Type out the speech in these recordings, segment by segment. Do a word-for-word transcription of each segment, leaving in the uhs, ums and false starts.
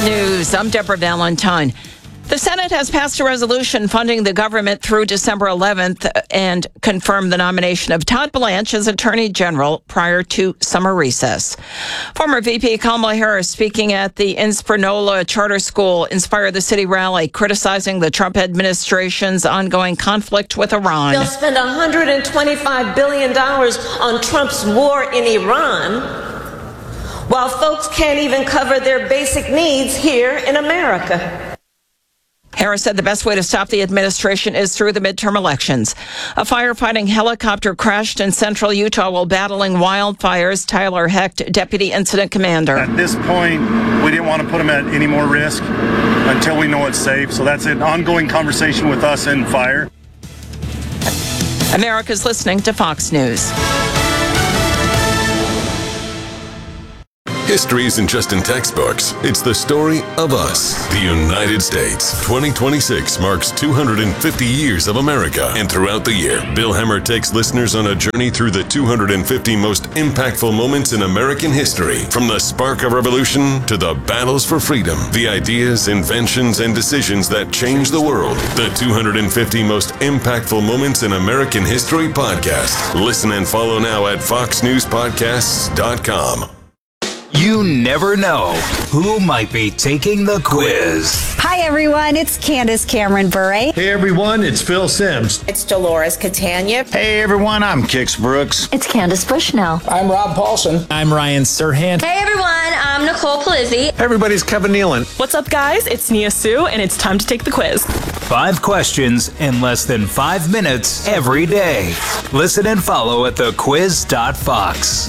News. I'm Deborah Valentine. The Senate has passed a resolution funding the government through December eleventh and confirmed the nomination of Todd Blanche as Attorney General prior to summer recess. Former V P Kamala Harris, speaking at the Inspirnola Charter School Inspire the City rally, criticizing the Trump administration's ongoing conflict with Iran. They'll spend one hundred twenty-five billion dollars on Trump's war in Iran, while folks can't even cover their basic needs here in America. Harris said the best way to stop the administration is through the midterm elections. A firefighting helicopter crashed in central Utah while battling wildfires. Tyler Hecht, Deputy Incident Commander. At this point, we didn't want to put them at any more risk until we know it's safe. So that's an ongoing conversation with us and fire. America's listening to Fox News. History isn't just in textbooks. It's the story of us, the United States. twenty twenty-six marks two hundred fifty years of America. And throughout the year, Bill Hemmer takes listeners on a journey through the two hundred fifty most impactful moments in American history. From the spark of revolution to the battles for freedom, the ideas, inventions, and decisions that changed the world. The two hundred fifty most impactful moments in American history podcast. Listen and follow now at fox news podcasts dot com. You never know who might be taking the quiz. Hi, everyone. It's Candace Cameron Bure. Hey, everyone. It's Phil Sims. It's Dolores Catania. Hey, everyone. I'm Kix Brooks. It's Candace Bushnell. I'm Rob Paulson. I'm Ryan Serhant. Hey, everyone. I'm Nicole Polizzi. Hey, everybody. It's Kevin Nealon. What's up, guys? It's Nia Sue, and it's time to take the quiz. Five questions in less than five minutes every day. Listen and follow at the quiz dot fox.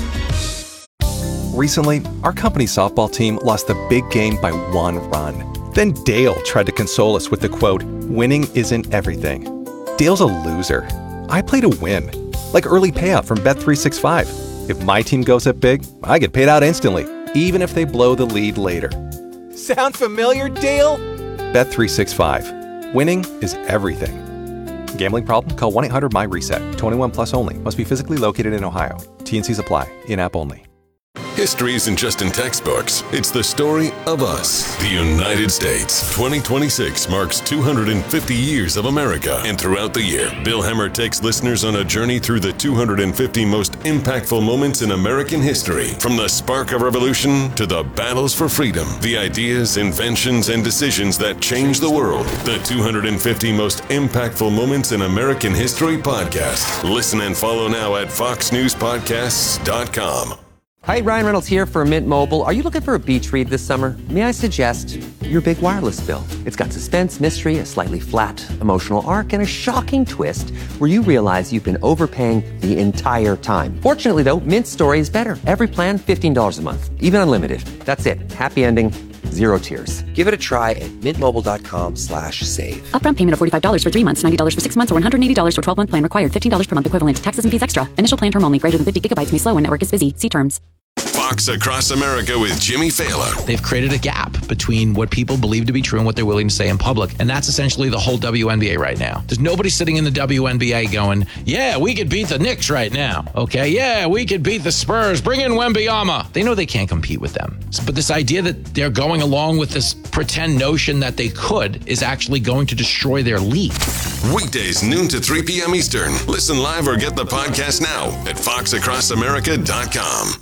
Recently, our company's softball team lost the big game by one run. Then Dale tried to console us with the quote, "Winning isn't everything." Dale's a loser. I play to win. Like early payout from Bet three sixty-five. If my team goes up big, I get paid out instantly, even if they blow the lead later. Sound familiar, Dale? Bet three sixty-five. Winning is everything. Gambling problem? Call one eight hundred my reset. twenty-one plus only. Must be physically located in Ohio. T N Cs apply. In-app only. History isn't just in textbooks. It's the story of us, the United States. twenty twenty-six marks two hundred fifty years of America. And throughout the year, Bill Hemmer takes listeners on a journey through the two hundred fifty most impactful moments in American history. From the spark of revolution to the battles for freedom, the ideas, inventions, and decisions that changed the world. The two hundred fifty most impactful moments in American history podcast. Listen and follow now at fox news podcasts dot com. Hi, Ryan Reynolds here for Mint Mobile. Are you looking for a beach read this summer? May I suggest your big wireless bill? It's got suspense, mystery, a slightly flat emotional arc, and a shocking twist where you realize you've been overpaying the entire time. Fortunately, though, Mint's story is better. Every plan, fifteen dollars a month, even unlimited. That's it. Happy ending. Zero tears. Give it a try at mintmobile.com slash save. Upfront payment of forty-five dollars for three months, ninety dollars for six months, or one hundred eighty dollars for twelve-month plan required. fifteen dollars per month equivalent. Taxes and fees extra. Initial plan term only. Greater than fifty gigabytes may slow when network is busy. See terms. Fox Across America with Jimmy Fallon. They've created a gap between what people believe to be true and what they're willing to say in public. And that's essentially the whole W N B A right now. There's nobody sitting in the W N B A going, yeah, we could beat the Knicks right now. Okay, yeah, we could beat the Spurs. Bring in Wembanyama. They know they can't compete with them. But this idea that they're going along with this pretend notion that they could is actually going to destroy their league. Weekdays, noon to three p.m. Eastern. Listen live or get the podcast now at fox across america dot com.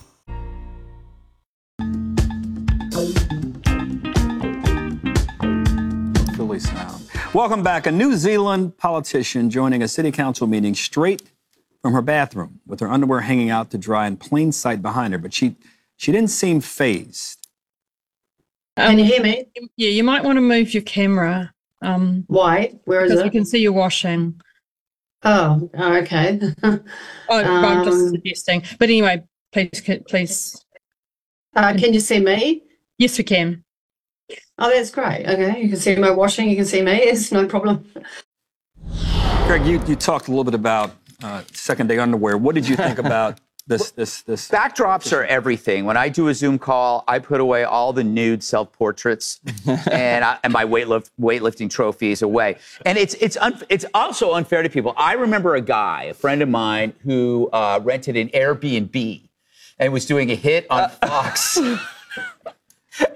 Sound. Welcome back. A New Zealand politician joining a city council meeting straight from her bathroom with her underwear hanging out to dry in plain sight behind her, but she she didn't seem fazed. Um, Can you hear me? Yeah, you might want to move your camera. Um, Why? Where is it? Because you can see you washing. Oh, okay. oh, um, I'm just suggesting. But anyway, please, please. Uh, can you see me? Yes, we can. Oh, that's great. Okay, you can see my washing. You can see me. It's no problem. Greg, you, you talked a little bit about uh, second day underwear. What did you think about this? This this backdrops are everything. When I do a Zoom call, I put away all the nude self-portraits and I, and my weightlift, weightlifting trophies away. And it's it's un, it's also unfair to people. I remember a guy, a friend of mine, who uh, rented an Airbnb and was doing a hit on Fox.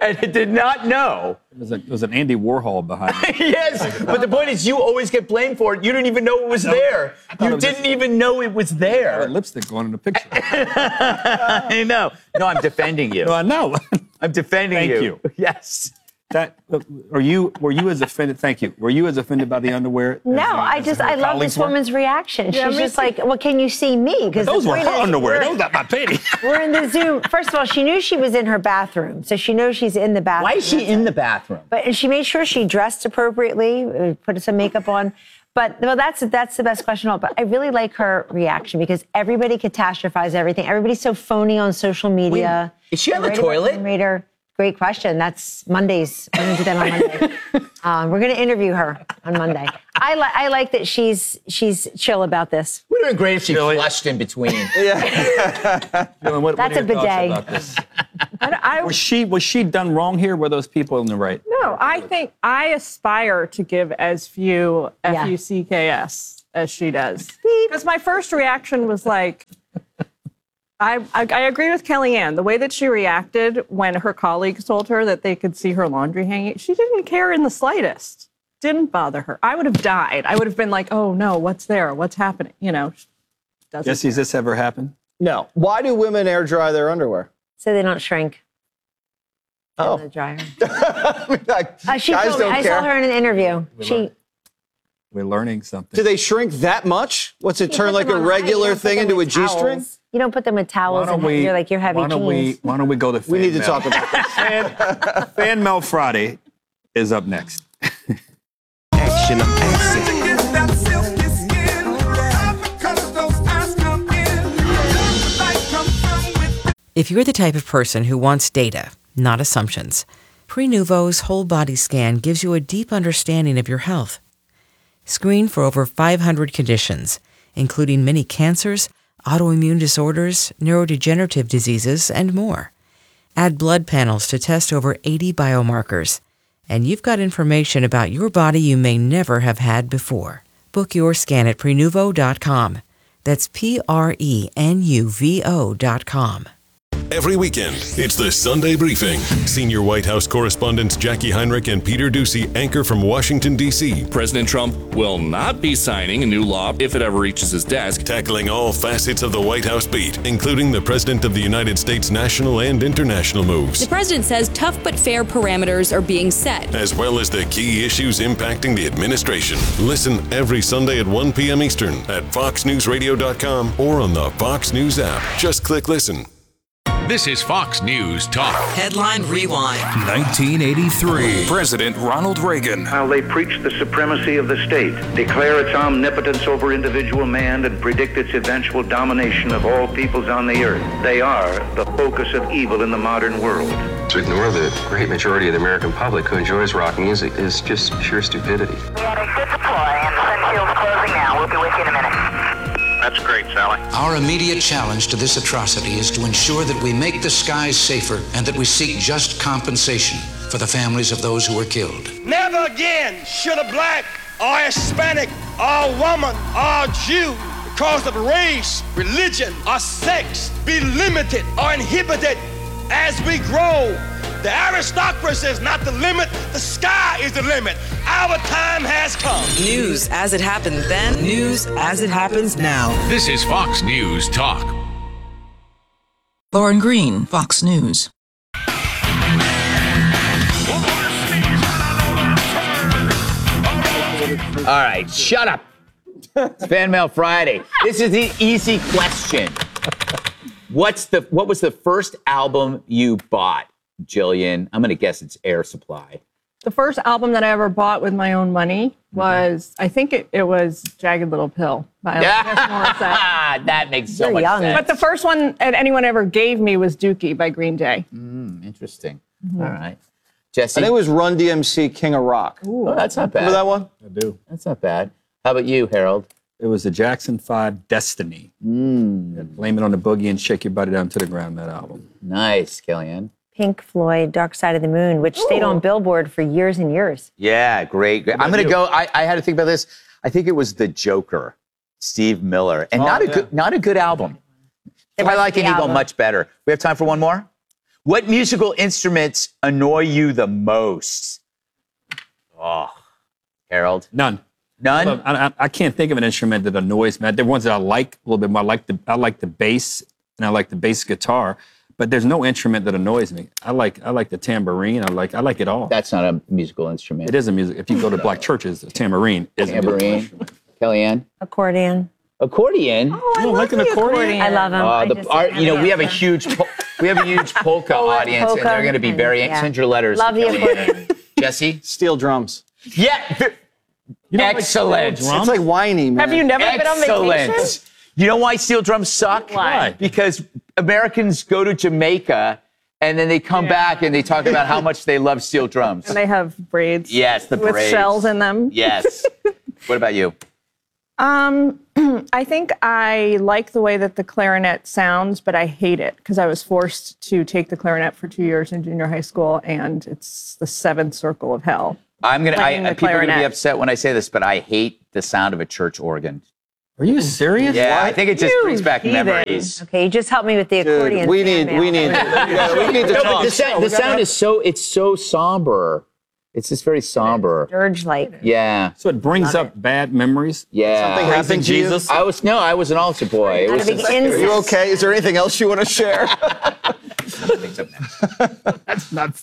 and did not know. It was, a, it was an Andy Warhol behind it. Yes, but the point is you always get blamed for it. You didn't even know it was there. You was didn't just, even know it was there. I had lipstick going in the picture. I know. No, I'm defending you. No, I know. I'm defending Thank you. you. Yes. That are you? Were you as offended? Thank you. Were you as offended by the underwear? No, I just I love this were? woman's reaction. Yeah, She's me just too. like, "Well, can you see me?" Because Those were her underwear. Those not my panties. We're in the Zoom. First of all, she knew she was in her bathroom, so she knows she's in the bathroom. Why is she in the bathroom? But and she made sure she dressed appropriately, uh, put some makeup on. But well, that's that's the best question of all. But I really like her reaction because everybody catastrophizes everything. Everybody's so phony on social media. Wait, is she on the Right toilet? about Raider. Great question. That's Mondays. We're going to do that on Monday. um, we're going to interview her on Monday. I, li- I like that she's she's chill about this. Would have been great if she flushed in between. Yeah. what, That's what are a your thoughts bidet. about this? I, I, Was she was she done wrong here? Were those people in the right? no, I think I aspire to give as few Yeah. F U C K S as she does. Because my first reaction was like, I, I, I agree with Kellyanne. The way that she reacted when her colleagues told her that they could see her laundry hanging, she didn't care in the slightest. Didn't bother her. I would have died. I would have been like, oh no, what's there? What's happening? You know, doesn't Jesse, has this ever happened? No. Why do women air dry their underwear? So they don't shrink. Oh. In the dryer. like, Uh, she guys told me, don't I care. saw her in an interview. She We're learning something. Do they shrink that much? What's it You turn put like them a on high, you regular don't put thing them into a with G-string? towels. You don't put them with towels Why and don't we? you're like your heavy why don't we? jeans. Why don't we go to? Fan We need to mail. talk about this. Fan, Fan Mail Friday is up next. Action, I'm asking. If you're the type of person who wants data, not assumptions, Prenuvo's whole body scan gives you a deep understanding of your health. Screen for over five hundred conditions, including many cancers, autoimmune disorders, neurodegenerative diseases, and more. Add blood panels to test over eighty biomarkers, and you've got information about your body you may never have had before. Book your scan at Prenuvo dot com. That's P R E N U V O dot com. Every weekend, it's the Sunday Briefing. Senior White House correspondents Jackie Heinrich and Peter Ducey anchor from Washington, D C President Trump will not be signing a new law if it ever reaches his desk. Tackling all facets of the White House beat, including the President of the United States national and international moves, The president says tough but fair parameters are being set. as well as the key issues impacting the administration. Listen every Sunday at one p.m. Eastern at fox news radio dot com or on the Fox News app. Just click listen. This is Fox News Talk. Headline Rewind. nineteen eighty-three. President Ronald Reagan. How they preach the supremacy of the state, declare its omnipotence over individual man, and predict its eventual domination of all peoples on the earth. They are the focus of evil in the modern world. To ignore the great majority of the American public who enjoys rock music is just pure stupidity. We had a good deploy, and the sun shield's closing now. We'll be with you in a minute. That's great, Sally. Our immediate challenge to this atrocity is to ensure that we make the skies safer and that we seek just compensation for the families of those who were killed. Never again should a black or Hispanic or woman or Jew, because of race, religion, or sex, be limited or inhibited as we grow. The aristocracy is not the limit, the sky is the limit. Our time has come. News as it happened then, news as it happens now. This is Fox News Talk. Lauren Green, Fox News. All right, shut up. It's Fan Mail Friday. This is the easy question. What's the what was the first album you bought, Jillian? I'm gonna guess it's Air Supply. The first album that I ever bought with my own money was, I think it, it was Jagged Little Pill by Alanis Morissette. That makes so You're much young. sense. But the first one that anyone ever gave me was Dookie by Green Day. Mm, interesting. Mhm. All right. Jesse? I think it was Run D M C, King of Rock. Oh, that's not bad. Remember that one? I do. That's not bad. How about you, Harold? It was the Jackson five, Destiny. Mm. Yeah, Blame It on the Boogie and Shake Your Body Down to the Ground, that album. Nice, Kellyanne. Pink Floyd, Dark Side of the Moon, which stayed on Billboard for years and years. Yeah, great. great. I'm going to go. I, I had to think about this. I think it was The Joker, Steve Miller, and Oh, not a yeah. good, not a good album. If I like it, you go much better. We have time for one more. What musical instruments annoy you the most? Oh, Harold? None. None? Well, I, I, I can't think of an instrument that annoys me. There are ones that I like a little bit more. I like the I like the bass and I like the bass guitar, but there's no instrument that annoys me. I like I like the tambourine. I like I like it all. That's not a musical instrument. It is a music. If you go to black churches, a tambourine is a musical Tambourine. instrument. Kellyanne? Accordion. Accordion? Oh, I You don't love like an the accordion? I love them. Uh, I the, just- our, I you know, we can't. have a huge po- we have a huge polka audience, and they're going to be polka, very yeah. send your letters. Love to the Kellyanne. accordion. Jesse? Steel drums. Yeah. You don't like Excellent. steel drums? It's like whiny, man. Have you never been on vacation? Excellent. You know why steel drums suck? Why? Because Americans go to Jamaica and then they come back and they talk about how much they love steel drums. And they have braids. Yes, the with braids. shells in them. Yes. What about you? Um, I think I like the way that the clarinet sounds, but I hate it because I was forced to take the clarinet for two years in junior high school, and it's the seventh circle of hell. I'm gonna. I, Playing the people are gonna be clarinet. upset when I say this, but I hate the sound of a church organ. Are you serious? Yeah, I think it just You brings back heathen. memories. Okay, you just helped me with the accordion. Dude, we need, fan we mail. need, yeah, we need to No, but talk. the sound, the sound is so. It's so somber. It's just very somber. Dirge-like. Yeah. So it brings up bad memories? Yeah. Something happened to you? Jesus? I was no, I was an altar boy. It Not was a big just- insect. Are you okay? Is there anything else you want to share? That's not